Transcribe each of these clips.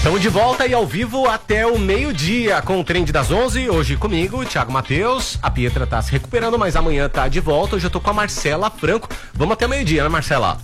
Estamos de volta e ao vivo até o meio-dia com o Trend das 11. Hoje comigo, Thiago Matheus. A Pietra tá se recuperando, mas amanhã tá de volta. Hoje eu tô com a Marcela Franco. Vamos até o meio-dia, né, Marcela?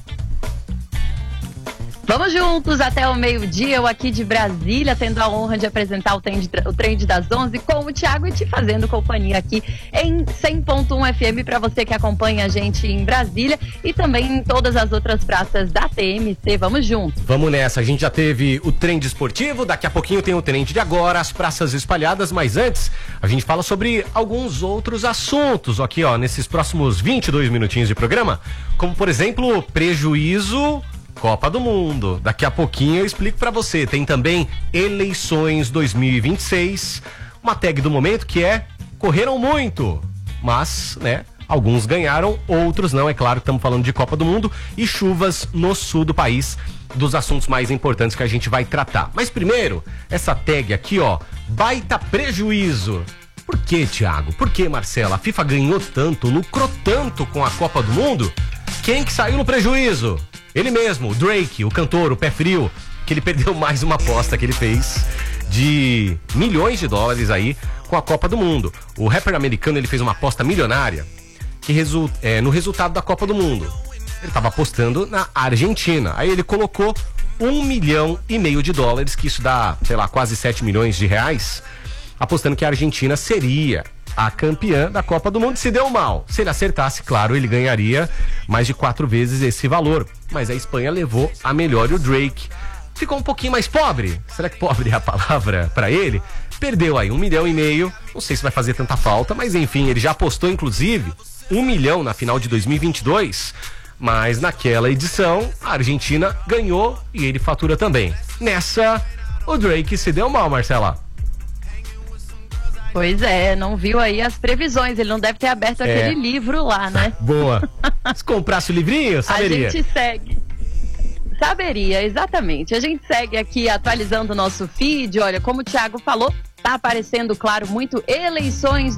Vamos juntos até o meio-dia, eu aqui de Brasília, tendo a honra de apresentar o Trend das 11 com o Thiago e te fazendo companhia aqui em 100.1 FM para você que acompanha a gente em Brasília e também em todas as outras praças da TMC. Vamos juntos. Vamos nessa, a gente já teve o Trend esportivo, daqui a pouquinho tem o Trend de agora, as praças espalhadas, mas antes a gente fala sobre alguns outros assuntos aqui, ó, nesses próximos 22 minutinhos de programa, como por exemplo, prejuízo Copa do Mundo. Daqui a pouquinho eu explico pra você. Tem também eleições 2026, uma tag do momento que é correram muito, mas, né, alguns ganharam, outros não. É claro que estamos falando de Copa do Mundo e chuvas no sul do país, dos assuntos mais importantes que a gente vai tratar. Mas primeiro, essa tag aqui, ó, baita prejuízo. Por que, Thiago? Por que, Marcela? A FIFA ganhou tanto, lucrou tanto com a Copa do Mundo? Quem que saiu no prejuízo? Ele mesmo, o Drake, o cantor, o pé frio, que ele perdeu mais uma aposta que ele fez de milhões de dólares aí com a Copa do Mundo. O rapper americano, ele fez uma aposta milionária que no resultado da Copa do Mundo. Ele estava apostando na Argentina. Aí ele colocou $1,5 milhão de dólares, que isso dá, sei lá, quase 7 milhões de reais, apostando que a Argentina seria a campeã da Copa do Mundo. Se deu mal. Se ele acertasse, claro, ele ganharia mais de 4 vezes esse valor. Mas a Espanha levou a melhor e o Drake ficou um pouquinho mais pobre. Será que pobre é a palavra pra ele? Perdeu aí $1,5 milhão. Não sei se vai fazer tanta falta, mas enfim, ele já apostou inclusive $1 milhão na final de 2022. Mas naquela edição, a Argentina ganhou e ele fatura também. Nessa, o Drake se deu mal, Marcela. Pois é, não viu aí as previsões, ele não deve ter aberto aquele livro lá, né? Boa. Se comprasse o livrinho, saberia. A gente segue. Saberia, exatamente. A gente segue aqui atualizando o nosso feed. Olha, como o Thiago falou, tá aparecendo, claro, muito eleições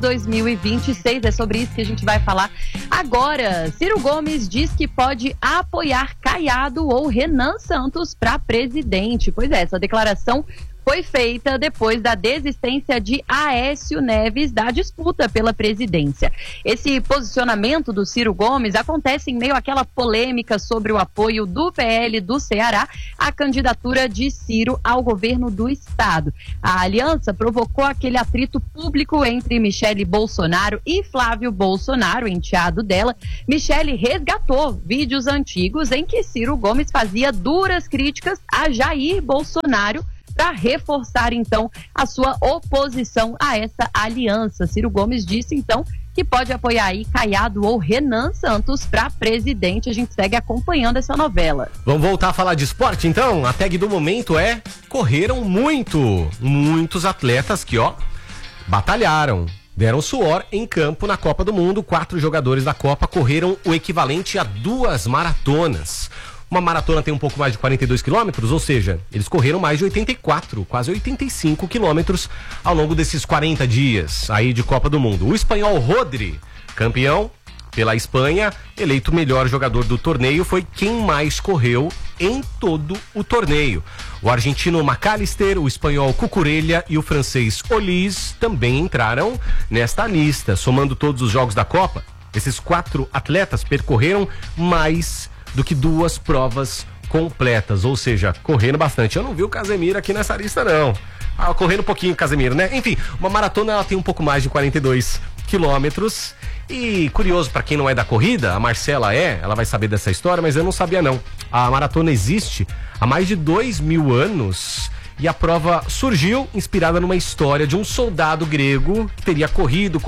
2026. É sobre isso que a gente vai falar agora. Ciro Gomes diz que pode apoiar Caiado ou Renan Santos para presidente. Pois é, essa declaração foi feita depois da desistência de Aécio Neves da disputa pela presidência. Esse posicionamento do Ciro Gomes acontece em meio àquela polêmica sobre o apoio do PL do Ceará à candidatura de Ciro ao governo do estado. A aliança provocou aquele atrito público entre Michele Bolsonaro e Flávio Bolsonaro, enteado dela. Michele resgatou vídeos antigos em que Ciro Gomes fazia duras críticas a Jair Bolsonaro para reforçar, então, a sua oposição a essa aliança. Ciro Gomes disse, então, que pode apoiar aí Caiado ou Renan Santos para presidente. A gente segue acompanhando essa novela. Vamos voltar a falar de esporte, então? A tag do momento é correram muito. Muitos atletas que, ó, batalharam. Deram suor em campo na Copa do Mundo. 4 jogadores da Copa correram o equivalente a 2 maratonas. Uma maratona tem um pouco mais de 42 quilômetros, ou seja, eles correram mais de 84, quase 85 quilômetros ao longo desses 40 dias aí de Copa do Mundo. O espanhol Rodri, campeão pela Espanha, eleito melhor jogador do torneio, foi quem mais correu em todo o torneio. O argentino McAllister, o espanhol Cucurella e o francês Olise também entraram nesta lista. Somando todos os jogos da Copa, esses 4 atletas percorreram mais do que 2 provas completas, ou seja, correndo bastante. Eu não vi o Casemiro aqui nessa lista, não. Correndo um pouquinho, Casemiro, né? Enfim, uma maratona ela tem um pouco mais de 42 quilômetros. E curioso, para quem não é da corrida, a Marcela ela vai saber dessa história, mas eu não sabia não. A maratona existe há mais de 2.000 anos e a prova surgiu inspirada numa história de um soldado grego que teria corrido.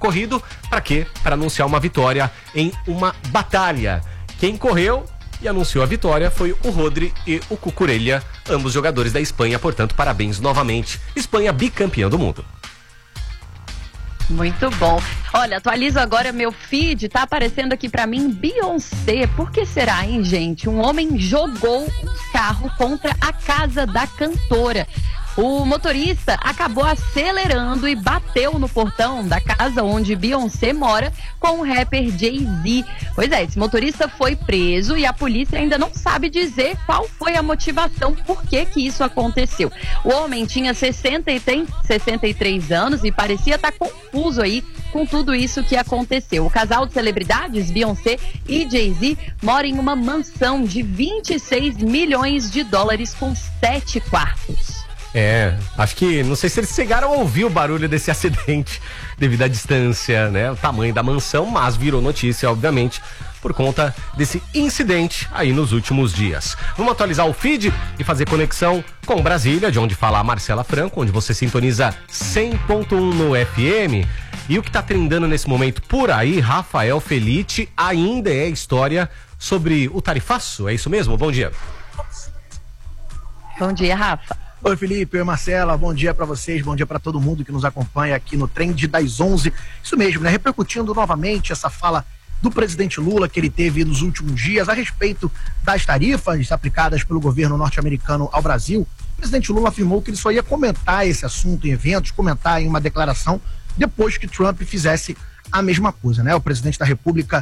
Para quê? Para anunciar uma vitória em uma batalha. Quem correu e anunciou a vitória foi o Rodri e o Cucurella, ambos jogadores da Espanha, portanto, parabéns novamente. Espanha bicampeã do mundo. Muito bom. Olha, atualizo agora meu feed, tá aparecendo aqui pra mim Beyoncé. Por que será, hein, gente? Um homem jogou um carro contra a casa da cantora. O motorista acabou acelerando e bateu no portão da casa onde Beyoncé mora com o rapper Jay-Z. Pois é, esse motorista foi preso e a polícia ainda não sabe dizer qual foi a motivação, por que isso aconteceu. O homem tinha 63 anos e parecia estar confuso aí com tudo isso que aconteceu. O casal de celebridades, Beyoncé e Jay-Z, mora em uma mansão de 26 milhões de dólares com 7 quartos. Acho que, não sei se eles chegaram a ouvir o barulho desse acidente devido à distância, né, o tamanho da mansão, mas virou notícia, obviamente, por conta desse incidente aí nos últimos dias. Vamos atualizar o feed e fazer conexão com Brasília, de onde fala a Marcela Franco, onde você sintoniza 100.1 no FM. E o que tá trendando nesse momento por aí, Rafael Felitti, ainda é história sobre o tarifaço, é isso mesmo? Bom dia. Bom dia, Rafa. Oi, Felipe, oi, Marcela, bom dia pra vocês, bom dia pra todo mundo que nos acompanha aqui no Trend das 11. Isso mesmo, né? Repercutindo novamente essa fala do presidente Lula que ele teve nos últimos dias a respeito das tarifas aplicadas pelo governo norte-americano ao Brasil. O presidente Lula afirmou que ele só ia comentar esse assunto em eventos, comentar em uma declaração depois que Trump fizesse a mesma coisa, né? O presidente da República,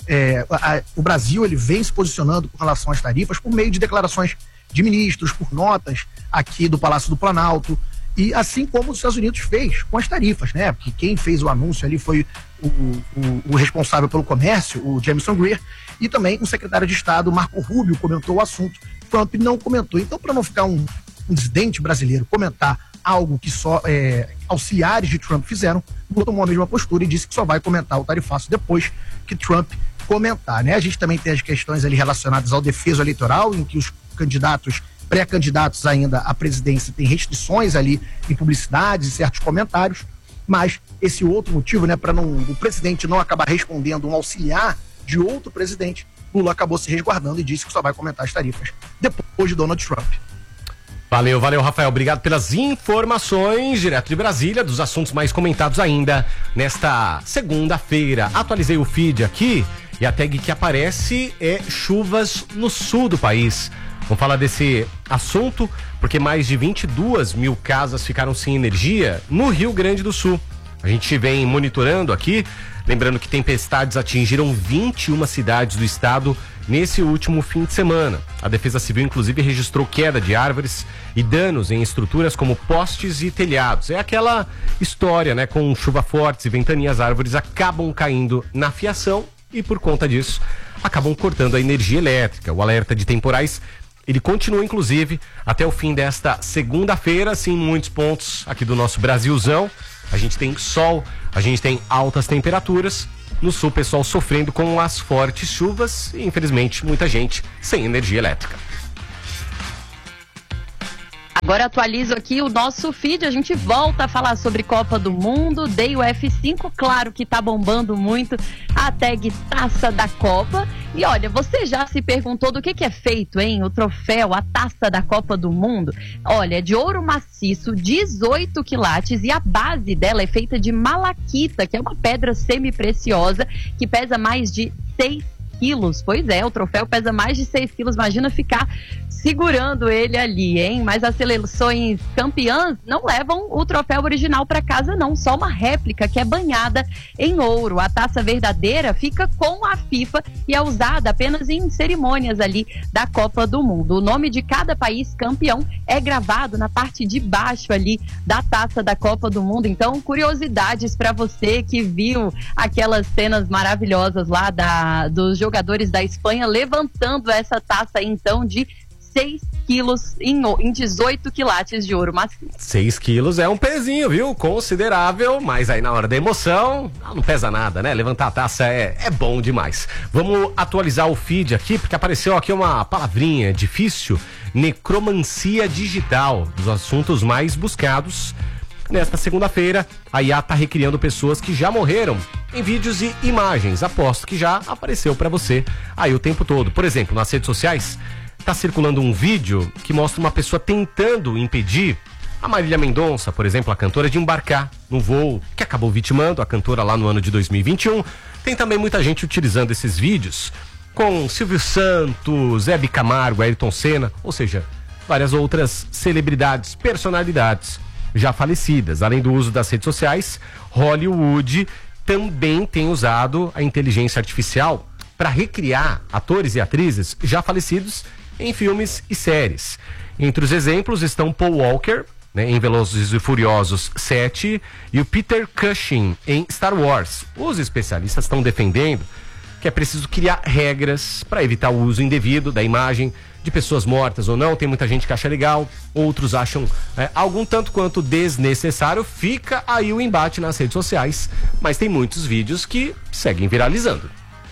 o Brasil, ele vem se posicionando com relação às tarifas por meio de declarações de ministros, por notas aqui do Palácio do Planalto, e assim como os Estados Unidos fez com as tarifas, né? Porque quem fez o anúncio ali foi o responsável pelo comércio, o Jameson Greer, e também o secretário de Estado, Marco Rubio, comentou o assunto. Trump não comentou. Então, para não ficar um dissidente brasileiro comentar algo que só auxiliares de Trump fizeram, Lula tomou a mesma postura e disse que só vai comentar o tarifaço depois que Trump comentar, né? A gente também tem as questões ali relacionadas ao defeso eleitoral, em que os candidatos, pré-candidatos ainda à presidência, têm restrições ali em publicidades e certos comentários, mas esse outro motivo, né, para o presidente não acabar respondendo um auxiliar de outro presidente, Lula acabou se resguardando e disse que só vai comentar as tarifas depois de Donald Trump. Valeu, Rafael. Obrigado pelas informações, direto de Brasília, dos assuntos mais comentados ainda nesta segunda-feira. Atualizei o feed aqui e a tag que aparece é chuvas no sul do país. Vamos falar desse assunto porque mais de 22 mil casas ficaram sem energia no Rio Grande do Sul. A gente vem monitorando aqui, lembrando que tempestades atingiram 21 cidades do estado nesse último fim de semana. A Defesa Civil, inclusive, registrou queda de árvores e danos em estruturas como postes e telhados. É aquela história, né? Com chuva forte e ventania, as árvores acabam caindo na fiação e, por conta disso, acabam cortando a energia elétrica. O alerta de temporais, ele continua, inclusive, até o fim desta segunda-feira, sim, em muitos pontos aqui do nosso Brasilzão. A gente tem sol, a gente tem altas temperaturas. No sul, o pessoal sofrendo com as fortes chuvas e, infelizmente, muita gente sem energia elétrica. Agora atualizo aqui o nosso feed, a gente volta a falar sobre Copa do Mundo, Day F5, claro que tá bombando muito a tag Taça da Copa. E olha, você já se perguntou do que é feito, hein? O troféu, a Taça da Copa do Mundo? Olha, é de ouro maciço, 18 quilates, e a base dela é feita de malaquita, que é uma pedra semi-preciosa que pesa mais de 6 quilos. Pois é, o troféu pesa mais de 6 quilos, imagina ficar segurando ele ali, hein? Mas as seleções campeãs não levam o troféu original para casa, não, só uma réplica que é banhada em ouro. A taça verdadeira fica com a FIFA e é usada apenas em cerimônias ali da Copa do Mundo. O nome de cada país campeão é gravado na parte de baixo ali da taça da Copa do Mundo. Então, curiosidades para você que viu aquelas cenas maravilhosas lá dos jogadores da Espanha levantando essa taça aí, então, de 6 quilos em 18 quilates de ouro maciço. 6 quilos é um pezinho, viu? Considerável, mas aí na hora da emoção, não pesa nada, né? Levantar a taça é bom demais. Vamos atualizar o feed aqui, porque apareceu aqui uma palavrinha difícil: necromancia digital, dos assuntos mais buscados. Nesta segunda-feira, a IA está recriando pessoas que já morreram em vídeos e imagens. Aposto que já apareceu para você aí o tempo todo. Por exemplo, nas redes sociais, está circulando um vídeo que mostra uma pessoa tentando impedir a Marília Mendonça, por exemplo, a cantora, de embarcar no voo que acabou vitimando a cantora lá no ano de 2021. Tem também muita gente utilizando esses vídeos com Silvio Santos, Hebe Camargo, Ayrton Senna, ou seja, várias outras celebridades, personalidades já falecidas. Além do uso das redes sociais, Hollywood também tem usado a inteligência artificial para recriar atores e atrizes já falecidos em filmes e séries. Entre os exemplos estão Paul Walker, né, em Velozes e Furiosos 7, e o Peter Cushing em Star Wars. Os especialistas estão defendendo que é preciso criar regras para evitar o uso indevido da imagem de pessoas mortas ou não. Tem muita gente que acha legal, outros acham algum tanto quanto desnecessário. Fica aí o embate nas redes sociais, mas tem muitos vídeos que seguem viralizando.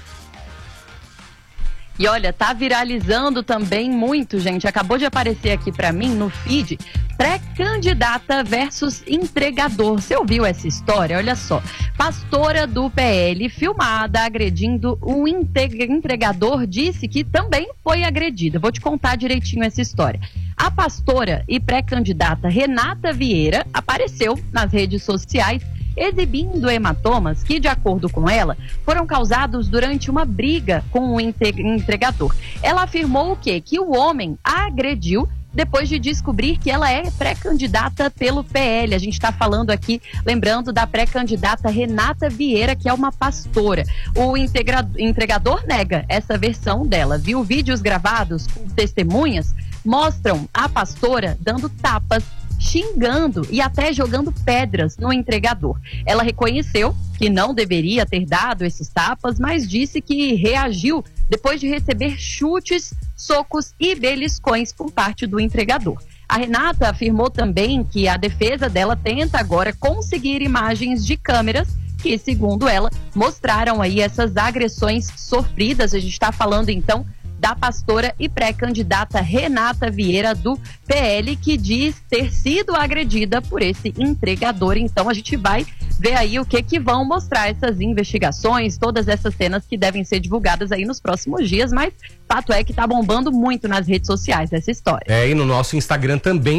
E olha, tá viralizando também muito, gente. Acabou de aparecer aqui pra mim no feed, pré-candidata versus entregador. Você ouviu essa história? Olha só. Pastora do PL, filmada agredindo o entregador, disse que também foi agredida. Vou te contar direitinho essa história. A pastora e pré-candidata Renata Vieira apareceu nas redes sociais exibindo hematomas que, de acordo com ela, foram causados durante uma briga com o entregador. Ela afirmou o quê? Que o homem a agrediu depois de descobrir que ela é pré-candidata pelo PL. A gente está falando aqui, lembrando da pré-candidata Renata Vieira, que é uma pastora. O entregador nega essa versão dela, viu? Vídeos gravados por testemunhas mostram a pastora dando tapas, xingando e até jogando pedras no entregador. Ela reconheceu que não deveria ter dado esses tapas, mas disse que reagiu depois de receber chutes, socos e beliscões por parte do entregador. A Renata afirmou também que a defesa dela tenta agora conseguir imagens de câmeras que, segundo ela, mostraram aí essas agressões sofridas. A gente está falando então da pastora e pré-candidata Renata Vieira do PL, que diz ter sido agredida por esse entregador. Então a gente vai ver aí o que vão mostrar essas investigações, todas essas cenas que devem ser divulgadas aí nos próximos dias, mas fato é que tá bombando muito nas redes sociais essa história. E no nosso Instagram também,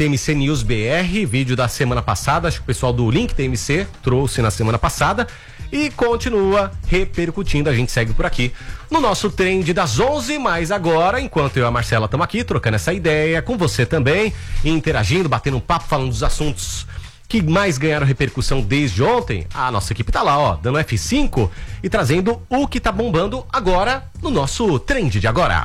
@TMCNewsBR, vídeo da semana passada, acho que o pessoal do Link TMC trouxe na semana passada e continua repercutindo. A gente segue por aqui no nosso Trend das 11, mas agora, enquanto eu e a Marcela estamos aqui trocando essa ideia com você também, interagindo, batendo um papo, falando dos assuntos que mais ganharam repercussão desde ontem, a nossa equipe tá lá, ó, dando F5 e trazendo o que tá bombando agora no nosso Trend de agora.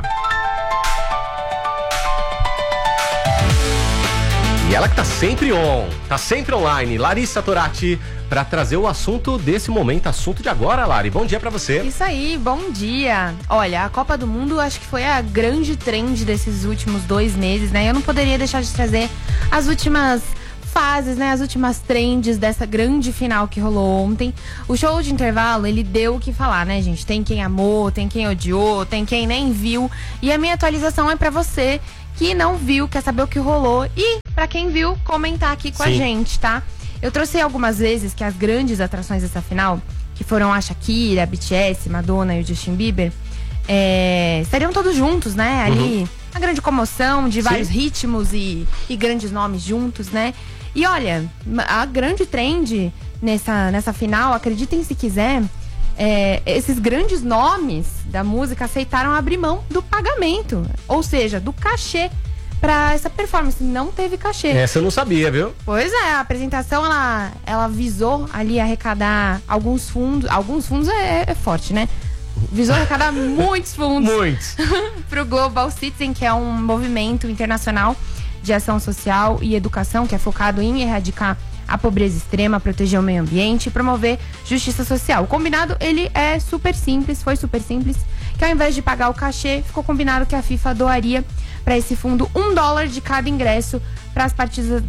E ela que tá sempre tá sempre online, Larissa Torati, para trazer o assunto desse momento, assunto de agora, Lari. Bom dia para você. Isso aí, bom dia. Olha, a Copa do Mundo acho que foi a grande trend desses últimos 2 meses, né? Eu não poderia deixar de trazer as últimas fases, né? As últimas trends dessa grande final que rolou ontem. O show de intervalo, ele deu o que falar, né, gente? Tem quem amou, tem quem odiou, tem quem nem viu. E a minha atualização é pra você que não viu, quer saber o que rolou. E pra quem viu, comentar aqui com a gente, tá? Eu trouxe algumas vezes que as grandes atrações dessa final, que foram a Shakira, a BTS, Madonna e o Justin Bieber, estariam todos juntos, né? Ali, uma grande comoção de vários ritmos e grandes nomes juntos, né? E olha, a grande trend nessa final, acreditem se quiser, esses grandes nomes da música aceitaram abrir mão do pagamento, ou seja, do cachê pra essa performance. Não teve cachê. Essa eu não sabia, viu? Pois é, a apresentação ela visou ali arrecadar alguns fundos. Alguns fundos é forte, né? Visou arrecadar muitos fundos. Muitos. Pro Global Citizen, que é um movimento internacional de ação social e educação que é focado em erradicar a pobreza extrema, proteger o meio ambiente e promover justiça social. O combinado, ele é super simples, foi super simples, que ao invés de pagar o cachê, ficou combinado que a FIFA doaria para esse fundo $1 de cada ingresso para as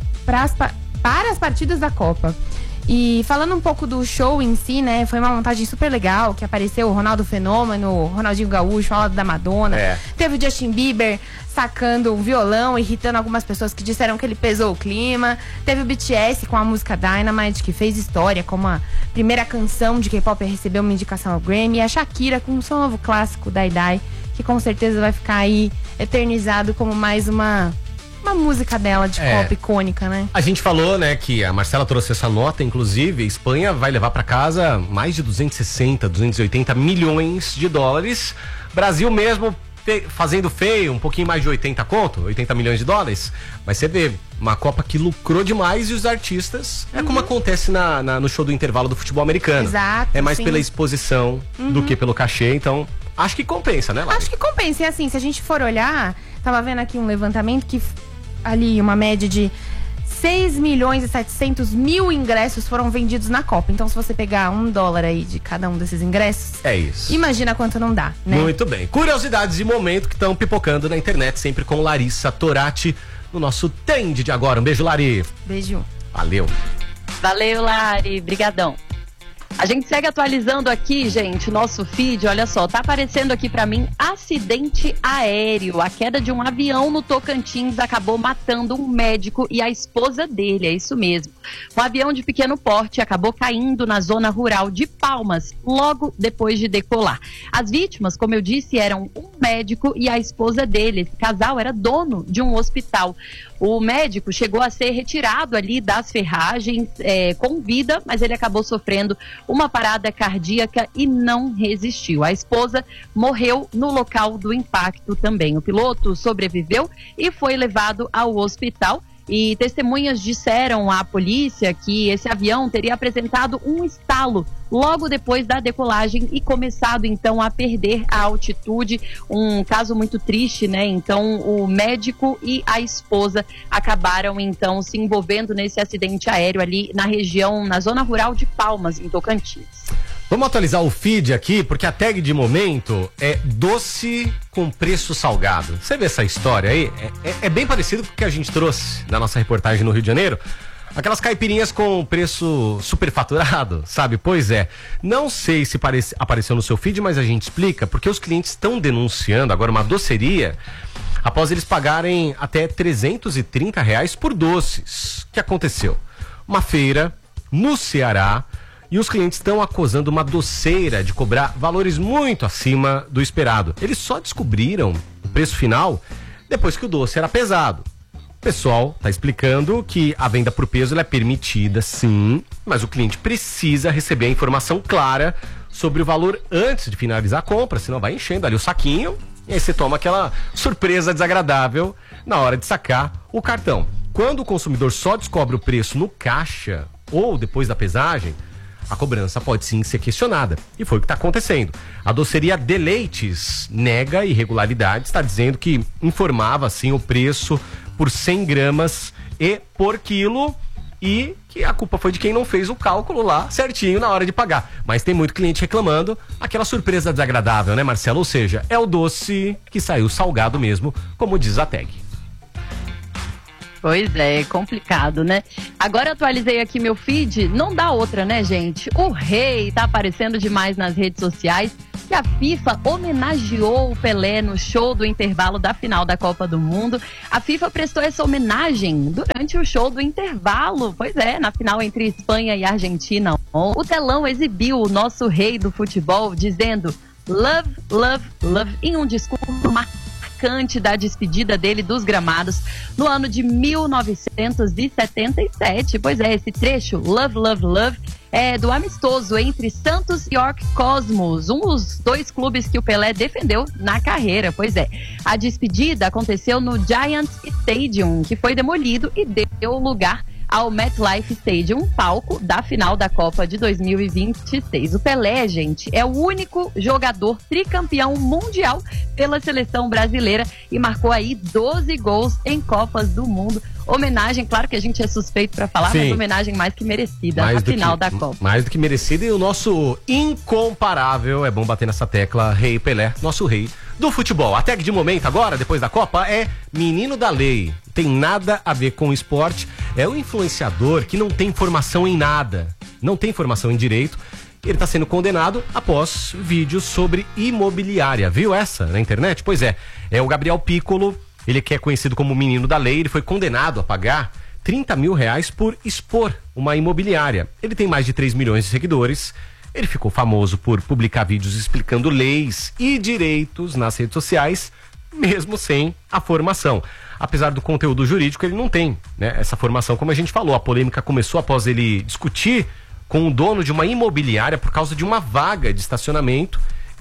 partidas da Copa. E falando um pouco do show em si, né, foi uma montagem super legal, que apareceu o Ronaldo Fenômeno, o Ronaldinho Gaúcho, ao lado da Madonna. Teve o Justin Bieber sacando um violão, irritando algumas pessoas que disseram que ele pesou o clima. Teve o BTS com a música Dynamite, que fez história como a primeira canção de K-pop a receber uma indicação ao Grammy. E a Shakira com o seu novo clássico, Die Die, que com certeza vai ficar aí eternizado como mais uma música dela de pop icônica, né? A gente falou, né, que a Marcela trouxe essa nota, inclusive, a Espanha vai levar pra casa mais de 260, 280 milhões de dólares. Brasil mesmo fazendo feio, um pouquinho mais de 80 milhões de dólares. Mas você vê, uma Copa que lucrou demais e os artistas, é como acontece no show do intervalo do futebol americano. Exato, é mais sim. pela exposição do que pelo cachê, então acho que compensa, né, Lari? Acho que compensa. E assim, se a gente for olhar, tava vendo aqui um levantamento que ali uma média de 6.700.000 ingressos foram vendidos na Copa. Então, se você pegar $1 aí de cada um desses ingressos, É isso. imagina quanto não dá, né? Muito bem. Curiosidades de momento que estão pipocando na internet, sempre com Larissa Torati, no nosso Trend de agora. Um beijo, Lari. Beijo. Valeu. Valeu, Lari. Brigadão. A gente segue atualizando aqui, gente, nosso feed. Olha só, tá aparecendo aqui pra mim acidente aéreo. A queda de um avião no Tocantins acabou matando um médico e a esposa dele, é isso mesmo. Um avião de pequeno porte acabou caindo na zona rural de Palmas, logo depois de decolar. As vítimas, como eu disse, eram um médico e a esposa dele. Esse casal era dono de um hospital. O médico chegou a ser retirado ali das ferragens com vida, mas ele acabou sofrendo uma parada cardíaca e não resistiu. A esposa morreu no local do impacto também. O piloto sobreviveu e foi levado ao hospital. E testemunhas disseram à polícia que esse avião teria apresentado um estalo logo depois da decolagem e começado então a perder a altitude. Um caso muito triste, né? Então o médico e a esposa acabaram então se envolvendo nesse acidente aéreo ali na região, na zona rural de Palmas, em Tocantins. Vamos atualizar o feed aqui, porque a tag de momento é doce com preço salgado. Você vê essa história aí? É bem parecido com o que a gente trouxe da nossa reportagem no Rio de Janeiro. Aquelas caipirinhas com preço superfaturado, sabe? Pois é. Não sei se apareceu no seu feed, mas a gente explica, porque os clientes estão denunciando agora uma doceria após eles pagarem até R$330 por doces. O que aconteceu? Uma feira no Ceará, e os clientes estão acusando uma doceira de cobrar valores muito acima do esperado. Eles só descobriram o preço final depois que o doce era pesado. O pessoal está explicando que a venda por peso ela é permitida, sim, mas o cliente precisa receber a informação clara sobre o valor antes de finalizar a compra, senão vai enchendo ali o saquinho e aí você toma aquela surpresa desagradável na hora de sacar o cartão. Quando o consumidor só descobre o preço no caixa ou depois da pesagem, a cobrança pode sim ser questionada. E foi o que está acontecendo. A doceria Deleites nega irregularidades, está dizendo que informava sim o preço por 100 gramas e por quilo e que a culpa foi de quem não fez o cálculo lá certinho na hora de pagar. Mas tem muito cliente reclamando, aquela surpresa desagradável, né, Marcelo? Ou seja, é o doce que saiu salgado mesmo, como diz a tag. Pois é complicado, né? Agora atualizei aqui meu feed, não dá outra, né, gente? O rei tá aparecendo demais nas redes sociais e a FIFA homenageou o Pelé no show do intervalo da final da Copa do Mundo. A FIFA prestou essa homenagem durante o show do intervalo, pois é, na final entre Espanha e Argentina. O telão exibiu o nosso rei do futebol dizendo "Love, love, love" em um discurso marcante da despedida dele dos gramados no ano de 1977. Pois é, esse trecho, Love, Love, Love, é do amistoso entre Santos e York Cosmos, um dos dois clubes que o Pelé defendeu na carreira. Pois é, a despedida aconteceu no Giants Stadium, que foi demolido e deu lugar ao MetLife Stadium, palco da final da Copa de 2026. O Pelé, gente, é o único jogador tricampeão mundial pela seleção brasileira e marcou aí 12 gols em Copas do Mundo. Homenagem, claro que a gente é suspeito pra falar, sim, mas homenagem mais que merecida na final da Copa. Mais do que merecida, e o nosso incomparável, é bom bater nessa tecla, Rei Pelé, nosso rei do futebol. A tag de momento agora, depois da Copa, é Menino da Lei. Tem nada a ver com esporte, é um influenciador que não tem formação em nada, não tem formação em direito. Ele está sendo condenado após vídeos sobre imobiliária. Viu essa na internet? Pois é o Gabriel Piccolo, ele que é conhecido como Menino da Lei, ele foi condenado a pagar R$30 mil por expor uma imobiliária. Ele tem mais de 3 milhões de seguidores. Ele ficou famoso por publicar vídeos explicando leis e direitos nas redes sociais, mesmo sem a formação. Apesar do conteúdo jurídico, ele não tem, né, essa formação, como a gente falou. A polêmica começou após ele discutir com o dono de uma imobiliária por causa de uma vaga de estacionamento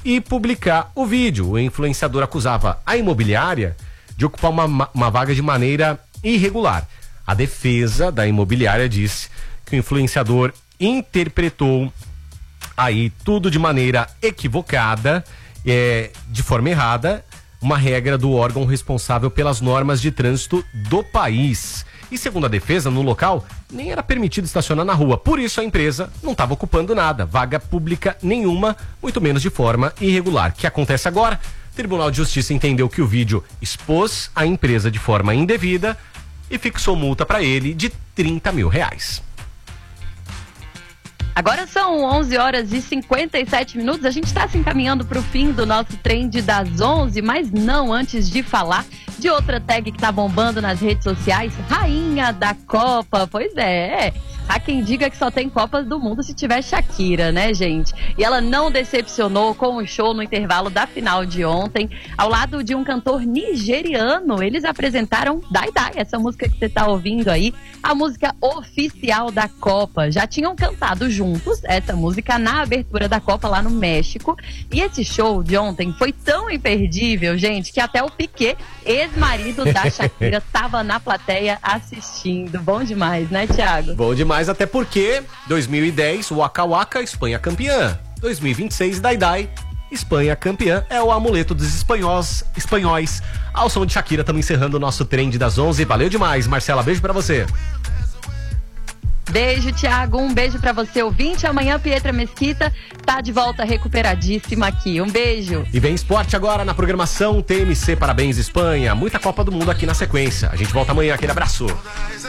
e publicar o vídeo. O influenciador acusava a imobiliária de ocupar uma vaga de maneira irregular. A defesa da imobiliária disse que o influenciador interpretou aí tudo de maneira equivocada, de forma errada, uma regra do órgão responsável pelas normas de trânsito do país. E segundo a defesa, no local nem era permitido estacionar na rua. Por isso a empresa não estava ocupando nada, vaga pública nenhuma, muito menos de forma irregular. O que acontece agora? O Tribunal de Justiça entendeu que o vídeo expôs a empresa de forma indevida e fixou multa para ele de R$30 mil. Agora são 11h57. A gente está se encaminhando para o fim do nosso Trend das 11, mas não antes de falar de outra tag que tá bombando nas redes sociais, Rainha da Copa. Pois é, há quem diga que só tem Copas do Mundo se tiver Shakira, né, gente? E ela não decepcionou com o show no intervalo da final de ontem, ao lado de um cantor nigeriano. Eles apresentaram Dai Dai, essa música que você tá ouvindo aí, a música oficial da Copa. Já tinham cantado juntos essa música na abertura da Copa lá no México. E esse show de ontem foi tão imperdível, gente, que até o Piquet, ex-marido da Shakira, tava na plateia assistindo. Bom demais, né, Thiago? Bom demais, até porque 2010, Waka Waka, Espanha campeã. 2026, Dai Dai, Espanha campeã. É o amuleto dos espanhóis. Ao som de Shakira, estamos encerrando o nosso Trend das 11. Valeu demais, Marcela, beijo pra você. Beijo, Thiago. Um beijo pra você, ouvinte. Amanhã, Pietra Mesquita tá de volta recuperadíssima aqui. Um beijo. E vem esporte agora na programação TMC Parabéns Espanha. Muita Copa do Mundo aqui na sequência. A gente volta amanhã. Aquele abraço.